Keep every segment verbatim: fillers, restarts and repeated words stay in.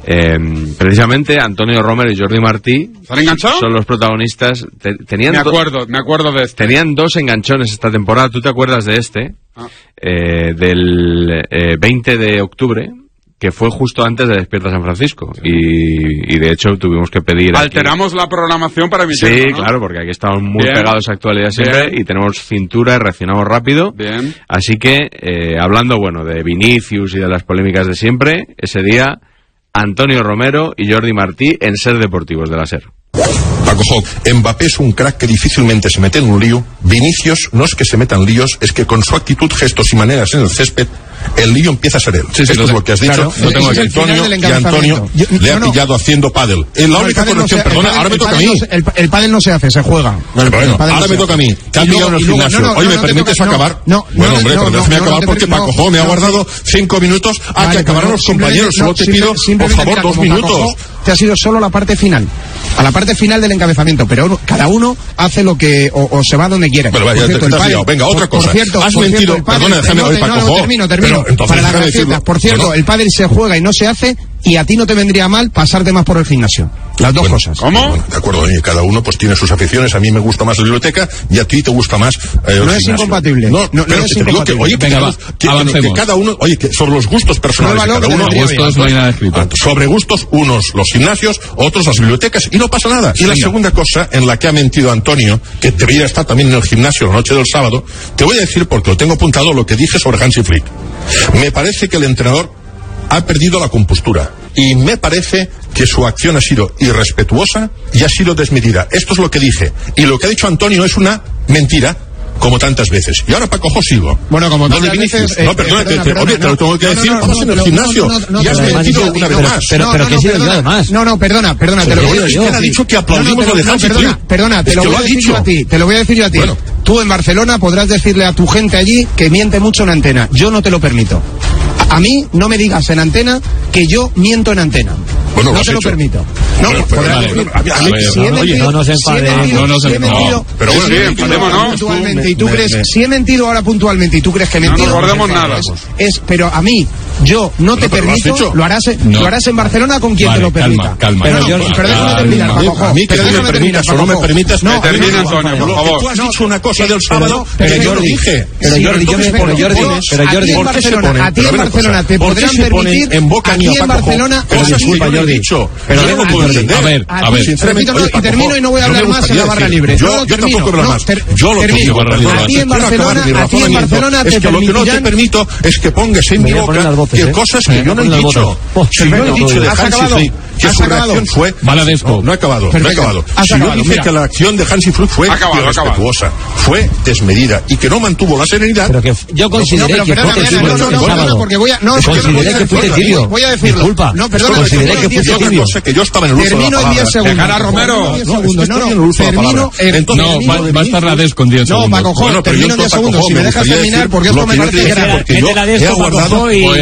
Eh, precisamente Antonio Romero y Jordi Martí ¿Se han enganchado? son los protagonistas. Te, tenían me acuerdo, me acuerdo de este. Tenían dos enganchones esta temporada. ¿Tú te acuerdas de este? Ah. Eh, del eh, veinte de octubre, que fue justo antes de Despierta San Francisco. Sí. Y, y de hecho tuvimos que pedir... Alteramos aquí la programación para emitirlo, Sí, ¿no? claro, porque aquí estamos muy Bien. pegados a actualidad siempre. Bien. Y tenemos cintura y reaccionamos rápido. Bien. Así que, eh, hablando, bueno, de Vinicius y de las polémicas de siempre, ese día, Antonio Romero y Jordi Martí en Ser Deportivos de la SER. Paco Joc, Mbappé es un crack que difícilmente se mete en un lío. Vinicius no es que se meta en líos, es que con su actitud, gestos y maneras en el césped, el lío empieza a ser él. Sí, sí, Esto es lo que has dicho. Claro, lo tengo aquí. Antonio, y Antonio yo, le ha no, pillado haciendo pádel. En la no, única corrección, no perdona, ahora me toca a mí. No se, el, el pádel no se hace, se juega. Bueno, bueno ahora no me toca a mí. Que ha pillado en el gimnasio. No, no, Oye, ¿me no, permites toca, acabar? No, no. Bueno, hombre, no, pero no, déjame no, acabar no, porque no, Paco Joc me ha guardado cinco minutos a que acabaran los compañeros. Solo te pido, por favor, dos minutos. Te ha sido solo la parte final. A la parte final del encabezamiento, pero cada uno hace lo que o, o se va donde quiere. Pero vaya, te, te has liado. Venga, otra cosa. Por cierto, has por mentido. Cierto, Perdona, déjame hoy, Paco Joc. Termino, termino. Pero, Para las recetas, por cierto, no. el pádel se juega y no se hace, y a ti no te vendría mal pasarte más por el gimnasio. Las dos bueno, cosas. ¿Cómo? Bueno, de acuerdo, oye, cada uno pues tiene sus aficiones. A mí me gusta más la biblioteca y a ti te gusta más eh, el No es gimnasio. incompatible. No, no, pero no es que te digo que, oye, que, Venga, cada, va, que, que, que cada uno, oye, que sobre los gustos personales de cada uno, gustos no hay nada escrito. Sobre gustos, unos los gimnasios, otros las bibliotecas, y no pasa nada. Y la segunda cosa en la que ha mentido Antonio, que debería estar también en el gimnasio la noche del sábado, te voy a decir, porque lo tengo apuntado, lo que dije sobre Hansi Flick. Me parece que el entrenador ha perdido la compostura y me parece que su acción ha sido irrespetuosa y ha sido desmedida. Esto es lo que dije, y lo que ha dicho Antonio es una mentira, como tantas veces. Y ahora Paco Joc sigo. Bueno, como tantas veces... Eh, no, perdona, eh, perdona, te, te, oye, te lo tengo que decir, no, no, vamos no, en el no, gimnasio, no, no, no, y has mentido una vez más. Pero, pero que he sido yo además. No, no, perdona, perdona, te lo voy a decir. ¿Quién ha dicho que aplaudimos lo de Hansi Flick? Perdona, te lo voy a decir yo a ti, te lo voy a decir yo a ti. Tú en Barcelona podrás decirle a tu gente allí que miente mucho en antena. Yo no te lo permito. A mí no me digas en antena que yo miento en antena. Bueno, no te hecho. lo permito. No, bueno, podrás vale, decir. a ver, a ver, Si he mentido, no nos enfademos, no nos enfademos. Pero bueno, sí, enfadémonos. Puntualmente, y tú crees, si he mentido ahora puntualmente y tú crees que he mentido, no nos guardemos nada. Es, pero a mí, yo no te permito, lo harás, lo harás en Barcelona con quien te lo permita. Calma, calma. Pero déjame terminar, Paco Joc. A mí que tú me permitas o no me permitas, no termina, Antonio, por favor. Tú has dicho una cosa del sábado, pero yo lo dije. Pero Jordi, yo me pero Jordi, pero Jordi, en Barcelona, a ti en Barcelona te podrán permitir, en boca aquí en Barcelona, pero disculpa, Jordi, pero no lo puedo entender. A ver, a ver, sinceramente, y termino y no voy a hablar más en la barra libre. Yo tampoco voy a hablar más. Yo lo termino. Aquí en Barcelona, aquí en Barcelona te permitirán. Es que lo que no te permito es que pongas en mi boca que cosas que yo no he dicho. Si yo he dicho de Hansi Flick que su reacción fue... Valadesco. No he acabado, no he acabado. Si yo dije que la acción de Hansi Flick fue irrespetuosa, fue desmedida y que no mantuvo la serenidad... Pero que yo consideré que fue tibio el sábado. Porque voy a... No, consideré que fuiste tibio. Voy a decirlo. Disculpa. No, perdona. Consideré que fuiste tibio. Que yo estaba en el uso de la palabra. Termino en diez segundos. Dejar a Romero. No, no, termino... No, va a estar la des con diez segundos. No, Paco Joc, termino en diez segundos. Si me dejas terminar, porque esto me parece que... Porque yo he guardado... Voy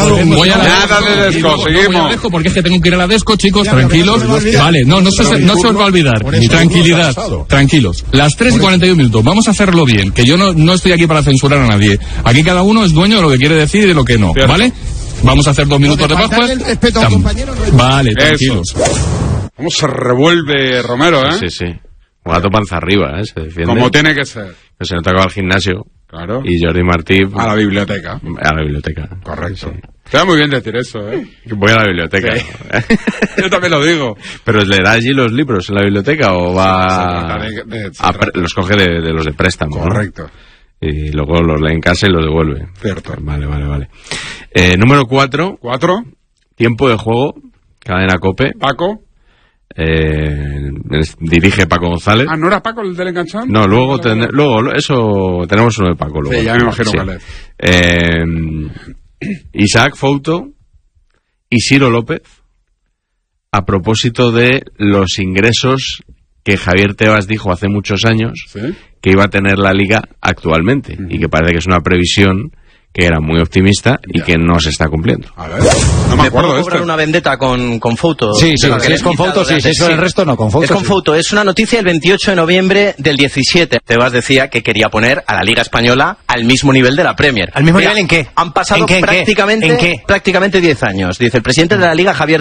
a la Nada de Desco, seguimos. Porque es que tengo que ir a la Desco, chicos, tranquilos. Vale, no, no se, no se os va a olvidar. Tranquilidad, tranquilos. Las tres y cuarenta y un minutos. Vamos a hacerlo bien, que yo no, no estoy aquí para censurar a nadie. Aquí cada uno es dueño de lo que quiere decir y de lo que no, ¿vale? Vamos a hacer dos minutos de Pascua. Vale, tranquilos. ¿Cómo se revuelve Romero, eh? Sí, sí. Un gato panza arriba, ¿eh? Se defiende. Como tiene que ser. Que se nota que va al gimnasio. Claro. Y Jordi Martí... A la biblioteca. A la biblioteca. Correcto. Sí. Te da muy bien decir eso, ¿eh? Voy a la biblioteca. Sí. Yo también lo digo. ¿Pero leerá allí los libros en la biblioteca o va...? De, de, de, a pre- los coge de, de los de préstamo, correcto. ¿no? Y luego los lee en casa y los devuelve. Cierto. Vale, vale, vale. Eh, número cuatro. ¿Cuatro? Tiempo de juego. Cadena COPE. Paco. Eh, dirige Paco González. Ah, ¿no era Paco el del enganchón? No, luego, ten, luego eso tenemos uno de Paco. Luego. Sí, ya me imagino sí. cuál es. Eh, Isaac Fouto y Ciro López, a propósito de los ingresos que Javier Tebas dijo hace muchos años, ¿sí?, que iba a tener la Liga actualmente, uh-huh. y que parece que es una previsión que era muy optimista y ya. que no se está cumpliendo. A ver, no me, me acuerdo de cobrar este. una vendetta con, con Fouto. Sí, sí, si es con Fouto, sí, si es con el resto no, con Fouto. Es con sí. Fouto, es una noticia del veintiocho de noviembre del diecisiete. Tebas decía que quería poner a la Liga Española al mismo nivel de la Premier. ¿Al mismo Mira, nivel en qué? Han pasado ¿En qué, en prácticamente, qué? ¿En qué? prácticamente diez años. Dice el presidente de la Liga, Javier